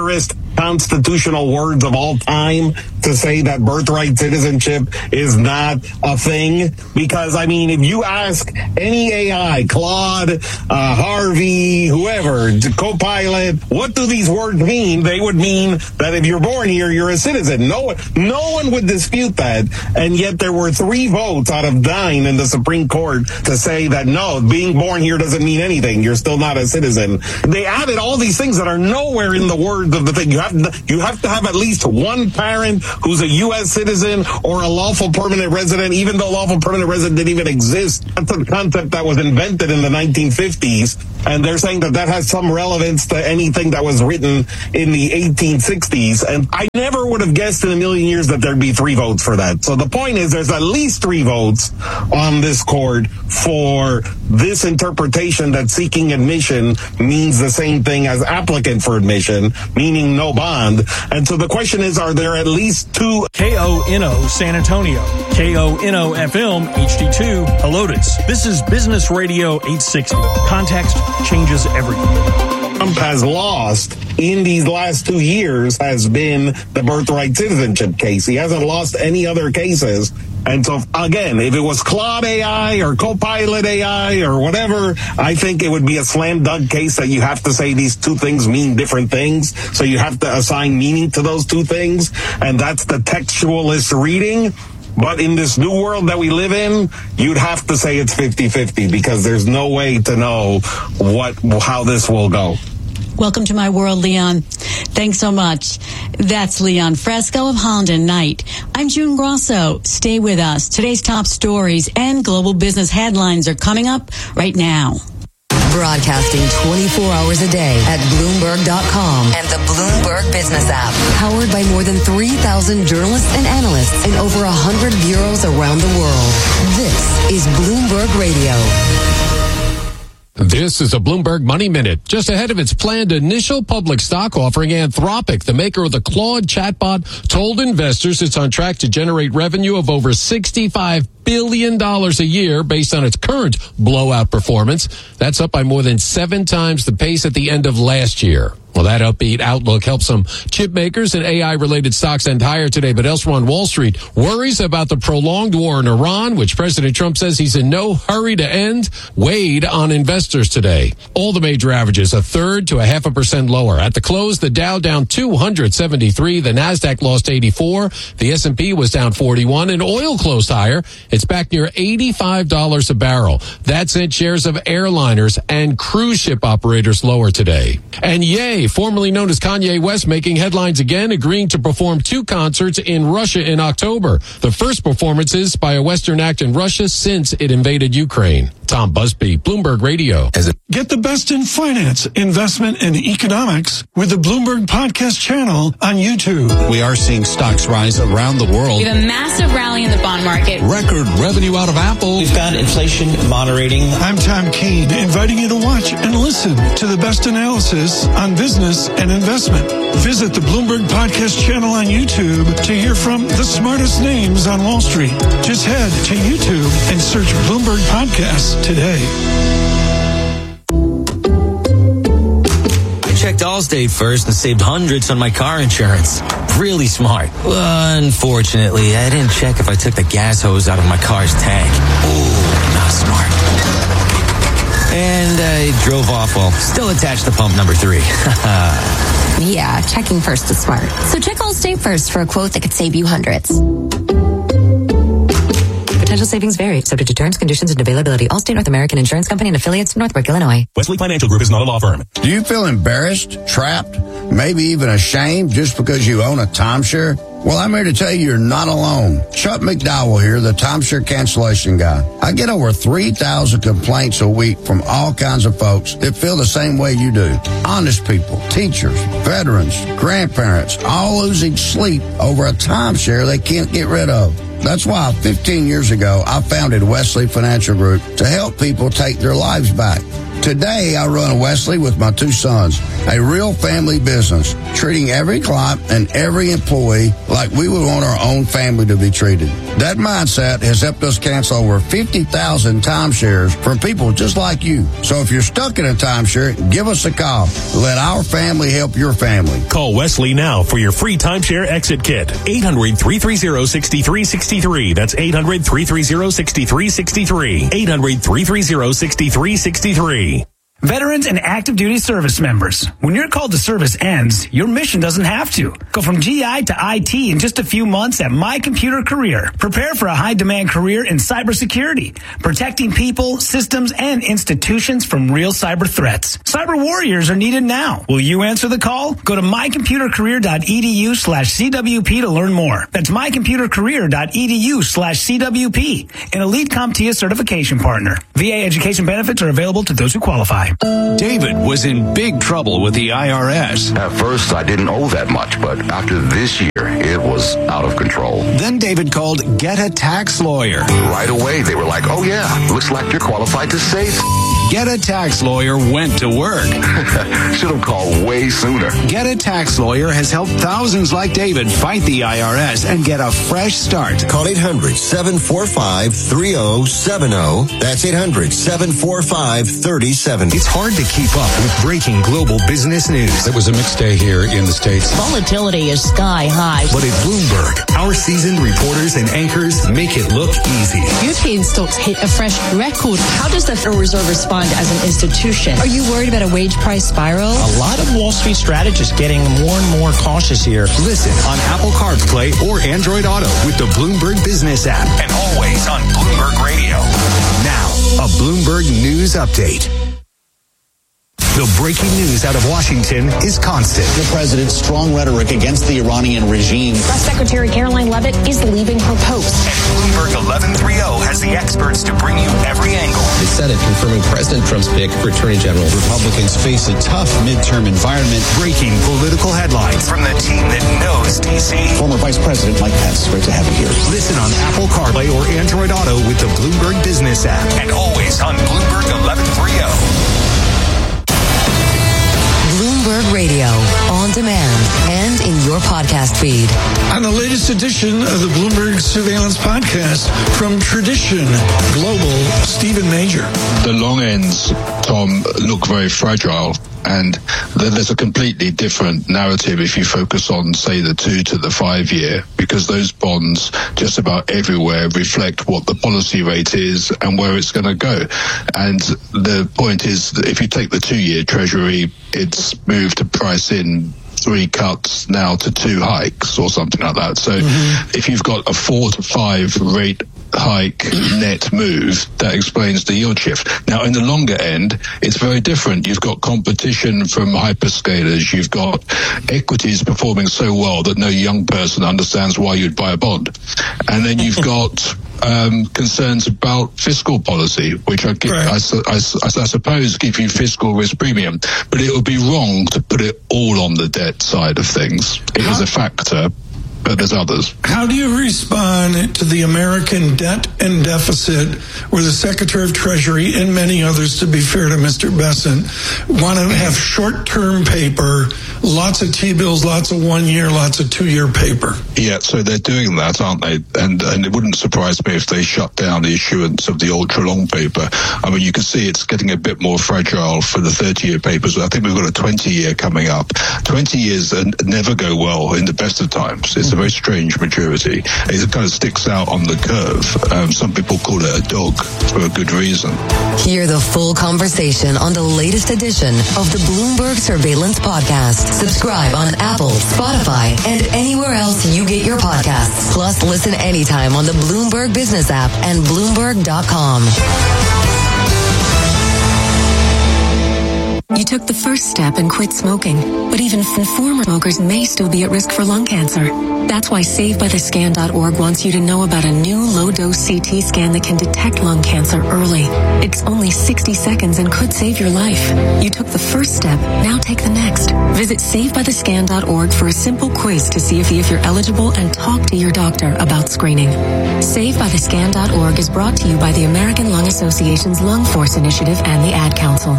constitutional words of all time to say that birthright citizenship is not a thing. Because, I mean, if you ask any A I, Claude, uh, Harvey, whoever, Copilot, what do these words mean? They would mean that if you're born here, you're a citizen. No one, no one would dispute that. And yet there were three votes out of nine in the Supreme Court to say that, no, being born here doesn't mean anything. You're still not a citizen. They added all these things that are nowhere in the words of the thing. You have to, you have to have at least one parent who's a U S citizen or a lawful permanent resident, even though lawful permanent resident didn't even exist. That's a concept that was invented in the nineteen fifties. And they're saying that that has some relevance to anything that was written in the eighteen sixties. And I never would have guessed in a million years that there'd be three votes for that. So the point is there's at least three votes on this court for this interpretation that seeking admission means the same thing as applicant for admission, meaning no bond. And so the question is, are there at least two? K O N O San Antonio, K O N O F M H D two Helotes. This is Business Radio eight sixty. Context changes everything. Trump has lost in these last two years has been the birthright citizenship case. He hasn't lost any other cases. And so, again, if it was Claude A I or Copilot A I or whatever, I think it would be a slam dunk case that you have to say these two things mean different things. So you have to assign meaning to those two things. And that's the textualist reading. But in this new world that we live in, you'd have to say it's fifty-fifty because there's no way to know what how this will go. Welcome to my world, Leon. Thanks so much. That's Leon Fresco of Holland and Knight. I'm June Grosso. Stay with us. Today's top stories and global business headlines are coming up right now. Broadcasting twenty-four hours a day at Bloomberg dot com and the Bloomberg Business app. Powered by more than three thousand journalists and analysts in over one hundred bureaus around the world. This is Bloomberg Radio. This is a Bloomberg Money Minute. Just ahead of its planned initial public stock offering, Anthropic, the maker of the Claude chatbot, told investors it's on track to generate revenue of over sixty-five billion dollars a year based on its current blowout performance. That's up by more than seven times the pace at the end of last year. Well, that upbeat outlook helped some chip makers and A I-related stocks end higher today. But elsewhere on Wall Street, worries about the prolonged war in Iran, which President Trump says he's in no hurry to end, weighed on investors today. All the major averages a third to a half a percent lower. At the close, the Dow down two hundred seventy-three, the Nasdaq lost eighty-four, the S and P was down forty-one, and oil closed higher. It's back near eighty-five dollars a barrel. That sent shares of airliners and cruise ship operators lower today. And Ye, formerly known as Kanye West, making headlines again, agreeing to perform two concerts in Russia in October. The first performances by a Western act in Russia since it invaded Ukraine. Tom Busby, Bloomberg Radio. Get the best in finance, investment, and economics with the Bloomberg Podcast channel on YouTube. We are seeing stocks rise around the world. We have a massive rally in the bond market. Record revenue out of Apple. We've got inflation moderating. I'm Tom Keene, inviting you to watch and listen to the best analysis on business and investment. Visit the Bloomberg Podcast channel on YouTube to hear from the smartest names on Wall Street. Just head to YouTube and search Bloomberg Podcasts today. I checked Allstate first and saved hundreds on my car insurance. Really smart. Unfortunately, I didn't check if I took the gas hose out of my car's tank. Ooh, not smart. And I drove off while still attached to pump number three. Yeah, checking first is smart. So check Allstate first for a quote that could save you hundreds. Potential savings vary, subject to terms, conditions, and availability. Allstate North American Insurance Company and affiliates, Northbrook, Illinois. Wesley Financial Group is not a law firm. Do you feel embarrassed, trapped, maybe even ashamed just because you own a timeshare? Well, I'm here to tell you you're not alone. Chuck McDowell here, the timeshare cancellation guy. I get over three thousand complaints a week from all kinds of folks that feel the same way you do. Honest people, teachers, veterans, grandparents, all losing sleep over a timeshare they can't get rid of. That's why fifteen years ago, I founded Wesley Financial Group to help people take their lives back. Today, I run Wesley with my two sons, a real family business, treating every client and every employee like we would want our own family to be treated. That mindset has helped us cancel over fifty thousand timeshares from people just like you. So if you're stuck in a timeshare, give us a call. Let our family help your family. Call Wesley now for your free timeshare exit kit. eight hundred, three three zero, six three six three. That's eight hundred, three three zero, six three six three. eight hundred, three three zero, six three six three. Veterans and active duty service members, when your call to service ends, your mission doesn't have to. Go from G I to I T in just a few months at My Computer Career. Prepare for a high-demand career in cybersecurity, protecting people, systems, and institutions from real cyber threats. Cyber warriors are needed now. Will you answer the call? Go to mycomputercareer.edu slash CWP to learn more. That's mycomputercareer.edu slash CWP, an Elite CompTIA certification partner. V A education benefits are available to those who qualify. David was in big trouble with the I R S. At first, I didn't owe that much, but after this year, it was out of control. Then David called Get a Tax Lawyer. Right away, they were like, oh yeah, looks like you're qualified to save. Get a Tax Lawyer went to work. Should have called way sooner. Get a Tax Lawyer has helped thousands like David fight the I R S and get a fresh start. Call eight hundred, seven four five, three oh seven oh. That's eight hundred, seven four five, three oh seven oh. It's hard to keep up with breaking global business news. It was a mixed day here in the States. Volatility is sky high. But at Bloomberg, our seasoned reporters and anchors make it look easy. European stocks hit a fresh record. How does the Federal Reserve respond as an institution? Are you worried about a wage price spiral? A lot of Wall Street strategists getting more and more cautious here. Listen on Apple CarPlay or Android Auto with the Bloomberg Business app. And always on Bloomberg Radio. Now, a Bloomberg News Update. The breaking news out of Washington is constant. The president's strong rhetoric against the Iranian regime. Press Secretary Caroline Leavitt is leaving her post. And Bloomberg eleven thirty has the experts to bring you every angle. The Senate confirming President Trump's pick for Attorney General. Republicans face a tough midterm environment. Breaking political headlines from the team that knows D C. Former Vice President Mike Pence, great to have you here. Listen on Apple CarPlay or Android Auto with the Bloomberg Business app. And always on Bloomberg eleven thirty. Bloomberg Radio, on demand and in your podcast feed. On the latest edition of the Bloomberg Surveillance Podcast from Tradition Global, Stephen Major. The long ends, Tom, look very fragile. And then there's a completely different narrative if you focus on, say, the two to the five year, because those bonds just about everywhere reflect what the policy rate is and where it's going to go. And the point is that if you take the two year Treasury, it's moved to price in three cuts now to two hikes or something like that. So mm-hmm. if you've got a four to five rate hike net move, that explains the yield shift. Now, in the longer end, it's very different. You've got competition from hyperscalers. You've got equities performing so well that no young person understands why you'd buy a bond. And then you've got um, concerns about fiscal policy, which I, give, right. I, I, I, I suppose give you fiscal risk premium. But it would be wrong to put it all on the debt side of things. It is a factor, but there's others. How do you respond to the American debt and deficit where the Secretary of Treasury and many others, to be fair to Mister Bessent, want to have short-term paper, lots of T-bills, lots of one-year, lots of two-year paper? Yeah, so they're doing that, aren't they? And and it wouldn't surprise me if they shut down the issuance of the ultra-long paper. I mean, you can see it's getting a bit more fragile for the thirty-year papers. I think we've got a twenty-year coming up. twenty years never go well in the best of times. It's a very strange maturity. It kind of sticks out on the curve. Um, some people call it a dog for a good reason. Hear the full conversation on the latest edition of the Bloomberg Surveillance Podcast. Subscribe on Apple, Spotify, and anywhere else you get your podcasts. Plus, listen anytime on the Bloomberg Business app and Bloomberg dot com. You took the first step and quit smoking, but even former smokers may still be at risk for lung cancer. That's why Save By The Scan dot org wants you to know about a new low-dose C T scan that can detect lung cancer early. It's only sixty seconds and could save your life. You took the first step, now take the next. Visit Save By The Scan dot org for a simple quiz to see if you're eligible and talk to your doctor about screening. Save By The Scan dot org is brought to you by the American Lung Association's Lung Force Initiative and the Ad Council.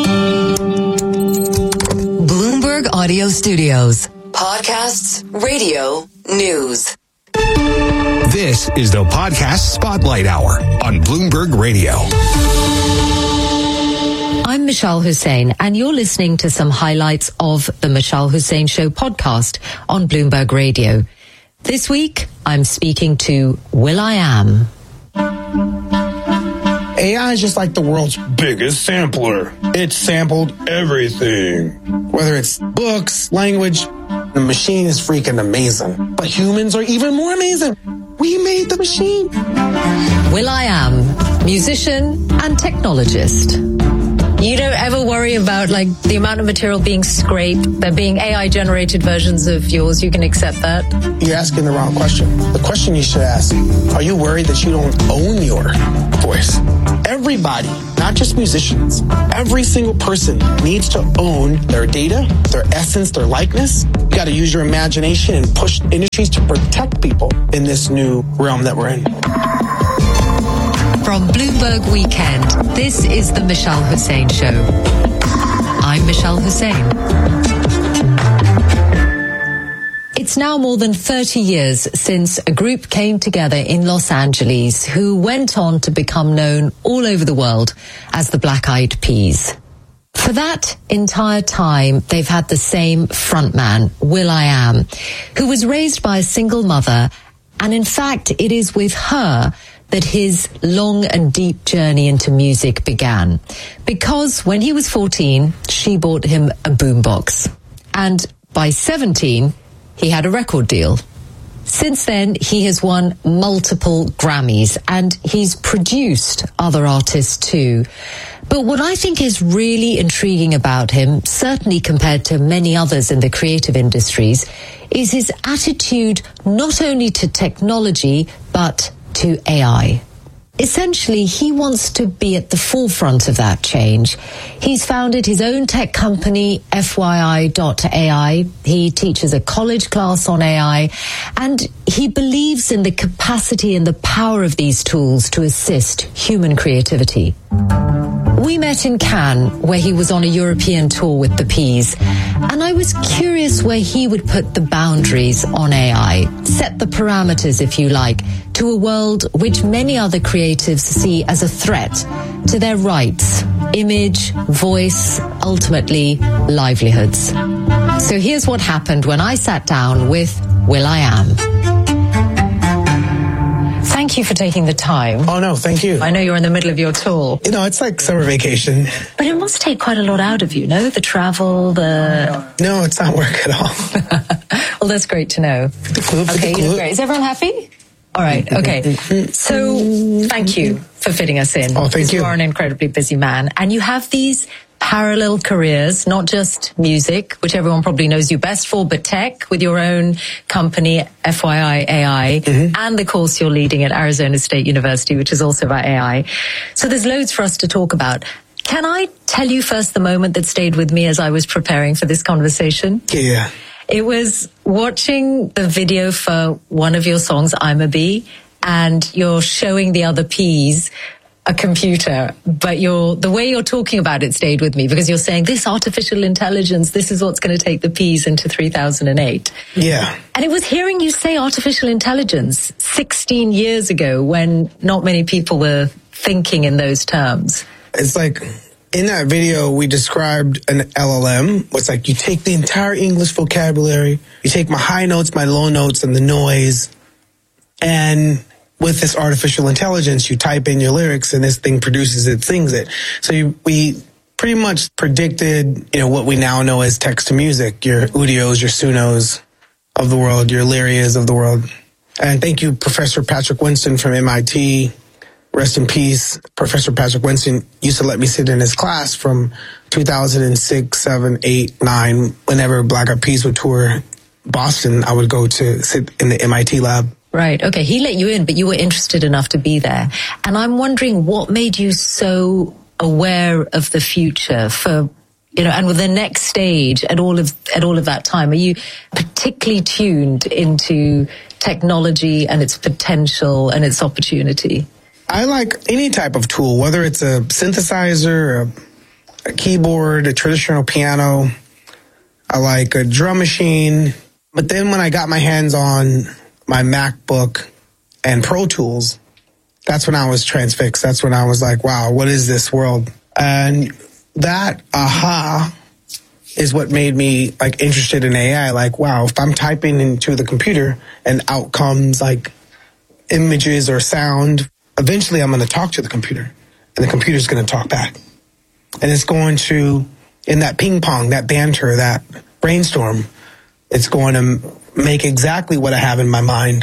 Bloomberg Audio Studios. Podcasts, radio, news. This is the Podcast Spotlight Hour on Bloomberg Radio. I'm Michelle Hussein, and you're listening to some highlights of the Michelle Hussein Show podcast on Bloomberg Radio. This week, I'm speaking to will.i.am. A I is just like the world's biggest sampler. It's sampled everything. Whether it's books, language, the machine is freaking amazing. But humans are even more amazing. We made the machine. will.i.am, musician and technologist. You don't ever worry about, like, the amount of material being scraped, there being A I-generated versions of yours. You can accept that? You're asking the wrong question. The question you should ask, are you worried that you don't own your voice? Everybody, not just musicians, every single person needs to own their data, their essence, their likeness. You got to use your imagination and push industries to protect people in this new realm that we're in. From Bloomberg Weekend, this is the Michelle Hussein Show. I'm Michelle Hussein. It's now more than thirty years since a group came together in Los Angeles who went on to become known all over the world as the Black Eyed Peas. For that entire time, they've had the same frontman, will.i.am, who was raised by a single mother, and in fact, it is with her that his long and deep journey into music began. Because when he was fourteen, she bought him a boombox. And by seventeen, he had a record deal. Since then, he has won multiple Grammys, and he's produced other artists too. But what I think is really intriguing about him, certainly compared to many others in the creative industries, is his attitude not only to technology, but to A I. Essentially, he wants to be at the forefront of that change. He's founded his own tech company, F Y I dot A I. He teaches a college class on A I, and he believes in the capacity and the power of these tools to assist human creativity. We met in Cannes, where he was on a European tour with the Peas, and I was curious where he would put the boundaries on A I, set the parameters, if you like, to a world which many other creatives see as a threat to their rights, image, voice, ultimately livelihoods. So here's what happened when I sat down with will.i.am. Thank you for taking the time. Oh, no, thank you. I know you're in the middle of your tour. You know, it's like summer vacation. But it must take quite a lot out of you, no? The travel, the... No, it's not work at all. Well, that's great to know. Okay, you know, great. Is everyone happy? All right, okay. So, thank you for fitting us in. Oh, thank you. You are an incredibly busy man. And you have these parallel careers, not just music, which everyone probably knows you best for, but tech with your own company, F Y I A I, mm-hmm. and the course you're leading at Arizona State University, which is also about A I. So there's loads for us to talk about. Can I tell you first the moment that stayed with me as I was preparing for this conversation? Yeah. It was watching the video for one of your songs, I'm a Bee, and you're showing the other Peas a computer, but you're, the way you're talking about it stayed with me, because you're saying this artificial intelligence, this is what's going to take the Peas into three thousand eight. Yeah. And it was hearing you say artificial intelligence sixteen years ago when not many people were thinking in those terms. It's like, in that video, we described an L L M. It's like you take the entire English vocabulary, you take my high notes, my low notes, and the noise, and with this artificial intelligence, you type in your lyrics and this thing produces it, sings it. So you, we pretty much predicted, you know, what we now know as text to music, your Udios, your Sunos of the world, your Lyrias of the world. And thank you, Professor Patrick Winston from M I T, rest in peace, Professor Patrick Winston used to let me sit in his class from two thousand six, seven, eight, nine. Whenever Black Eyed Peas would tour Boston, I would go to sit in the M I T lab. Right. Okay. He let you in, but you were interested enough to be there. And I'm wondering what made you so aware of the future for, you know, and with the next stage at all of, at all of that time. Are you particularly tuned into technology and its potential and its opportunity? I like any type of tool, whether it's a synthesizer, a, a keyboard, a traditional piano. I like a drum machine. But then when I got my hands on my MacBook and Pro Tools, that's when I was transfixed. That's when I was like, wow, what is this world? And that aha is what made me like interested in A I. Like, wow, if I'm typing into the computer and out comes like images or sound, eventually I'm going to talk to the computer and the computer's going to talk back. And it's going to, in that ping pong, that banter, that brainstorm, it's going to make exactly what I have in my mind.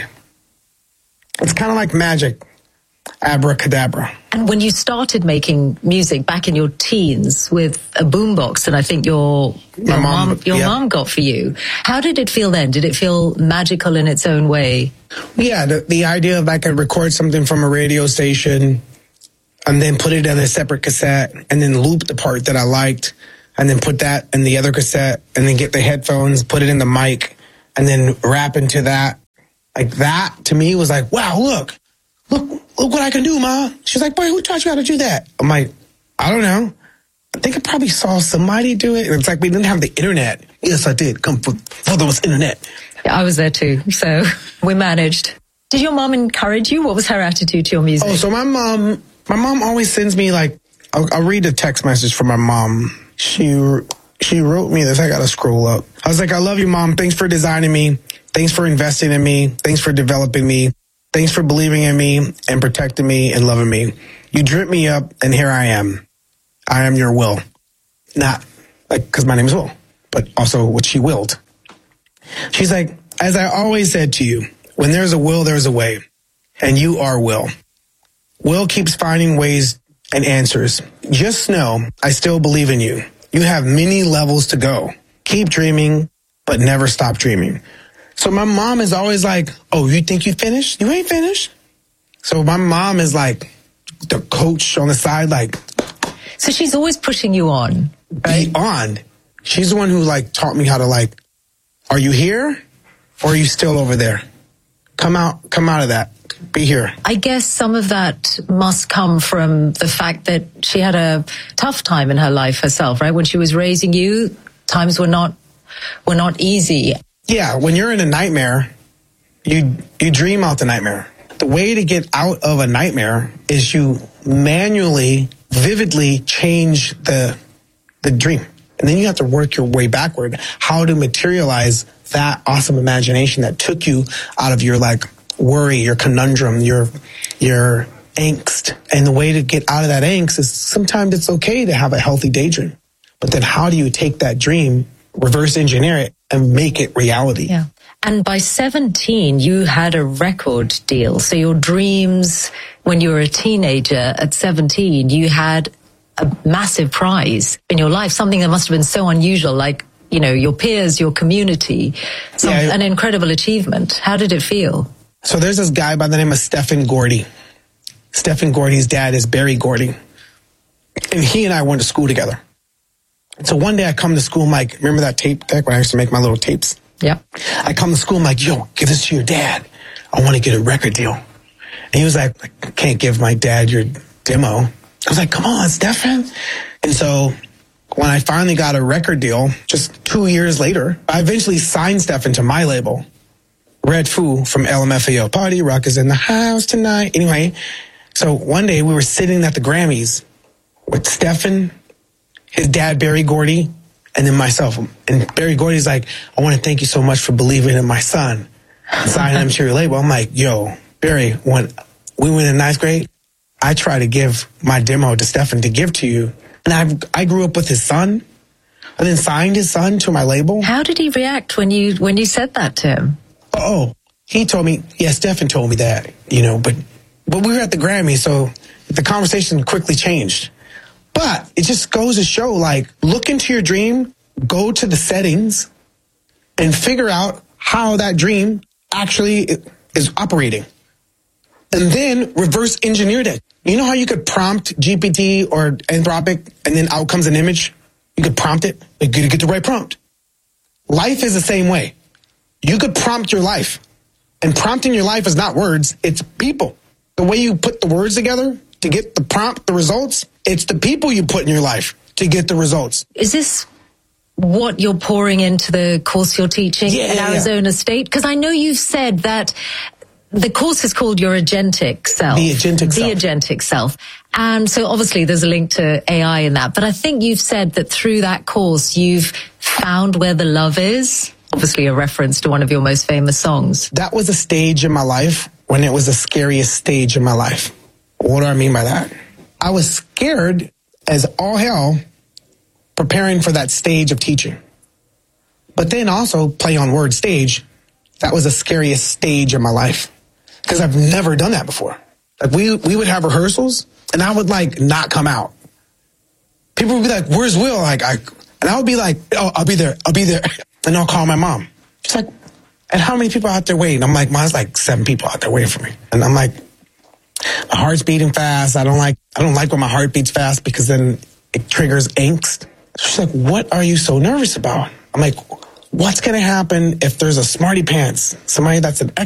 It's kind of like magic, abracadabra. And when you started making music back in your teens with a boombox, and I think your your mom, mom your yeah. mom got for you, how did it feel then? Did it feel magical in its own way? Yeah, the, the idea of I could record something from a radio station and then put it in a separate cassette and then loop the part that I liked and then put that in the other cassette and then get the headphones, put it in the mic and then rap into that. Like that to me was like, wow, look, look, look what I can do, Ma. She's like, boy, who taught you how to do that? I'm like, I don't know. I think I probably saw somebody do it. It's like we didn't have the internet. Yes, I did. Come before there was internet. Yeah, I was there too. So we managed. Did your mom encourage you? What was her attitude to your music? Oh, so my mom, my mom always sends me like, I'll, I'll read a text message from my mom. She, she wrote me this. I got to scroll up. I was like, I love you, Mom. Thanks for designing me. Thanks for investing in me. Thanks for developing me. Thanks for believing in me and protecting me and loving me. You drip me up and here I am. I am your will. Not like, because my name is Will, but also what she willed. She's like, as I always said to you, when there's a will, there's a way. And you are Will. Will keeps finding ways and answers. Just know I still believe in you. You have many levels to go. Keep dreaming, but never stop dreaming. So my mom is always like, oh, you think you finished? You ain't finished. So my mom is like the coach on the side, like. So she's always pushing you on, right? Be on. She's the one who like taught me how to like, are you here or are you still over there? Come out, come out of that. Be here. I guess some of that must come from the fact that she had a tough time in her life herself, right? When she was raising you, times were not, were not easy. Yeah, when you're in a nightmare, you you dream out the nightmare. The way to get out of a nightmare is you manually, vividly change the the dream. And then you have to work your way backward. How to materialize that awesome imagination that took you out of your like worry, your conundrum, your your angst. And the way to get out of that angst is sometimes it's okay to have a healthy daydream. But then how do you take that dream, reverse engineer it, and make it reality? Yeah. And by seventeen, you had a record deal. So your dreams, when you were a teenager at seventeen, you had a massive prize in your life, something that must have been so unusual, like, you know, your peers, your community, some, yeah, an incredible achievement. How did it feel? So there's this guy by the name of Stephen Gordy. Stephen Gordy's dad is Barry Gordy. And he and I went to school together. So one day I come to school, I'm like, remember that tape deck when I used to make my little tapes? Yeah. I come to school, I'm like, yo, give this to your dad. I want to get a record deal. And he was like, I can't give my dad your demo. I was like, come on, Stephen. And so when I finally got a record deal, just two years later, I eventually signed Stephen to my label, Red Foo from L M F A O. Party Rock is in the house tonight. Anyway, so one day we were sitting at the Grammys with Stephen, his dad, Barry Gordy, and then myself. And Barry Gordy's like, I want to thank you so much for believing in my son and signing him to your label. I'm like, yo, Barry, when we went in ninth grade, I tried to give my demo to Stephen to give to you. And I I grew up with his son and then signed his son to my label. How did he react when you when you said that to him? Oh, he told me, yeah, Stephen told me that, you know, but But we were at the Grammy, so the conversation quickly changed. But it just goes to show, like, look into your dream, go to the settings, and figure out how that dream actually is operating. And then reverse engineer it. You know how you could prompt G P T or Anthropic, and then out comes an image? You could prompt it, you gotta get the right prompt. Life is the same way. You could prompt your life. And prompting your life is not words, it's people. The way you put the words together to get the prompt, the results, it's the people you put in your life to get the results. Is this what you're pouring into the course you're teaching yeah, in yeah, Arizona yeah. State? Because I know you've said that the course is called Your Agentic Self. The Agentic Self. The Agentic Self. And so obviously there's a link to A I in that. But I think you've said that through that course, you've found where the love is. Obviously a reference to one of your most famous songs. That was a stage in my life when it was the scariest stage in my life. What do I mean by that? I was scared as all hell preparing for that stage of teaching. But then also play on word stage, that was the scariest stage in my life. Because I've never done that before. Like we we would have rehearsals and I would like not come out. People would be like, where's Will? Like I and I would be like, oh, I'll be there, I'll be there. And I'll call my mom. She's like, and how many people out there waiting? I'm like, mine's like seven people out there waiting for me. And I'm like, my heart's beating fast. I don't like I don't like when my heart beats fast because then it triggers angst. She's like, what are you so nervous about? I'm like, what's going to happen if there's a smarty pants, somebody that's an expert